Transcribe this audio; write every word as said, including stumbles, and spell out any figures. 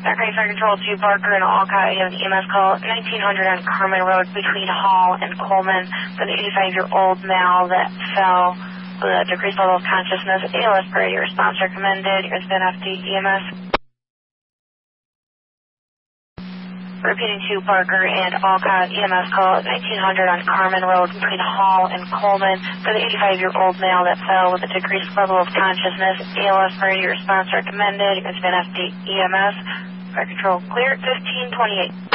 Zachary Fire Control two Parker and Alcott, you have an E M S call nineteen hundred on Carmen Road between Hall and Coleman for an eighty-five-year-old male that fell with a decreased level of consciousness. A L S priority response recommended. Here's been F D E M S. Repeating two Parker and Alcott, E M S call nineteen hundred on Carmen Road between Hall and Coleman for the eighty-five-year-old male that fell with a decreased level of consciousness. A L S priority response recommended. Here's been F D E M S. Fire Control clear, fifteen twenty-eight.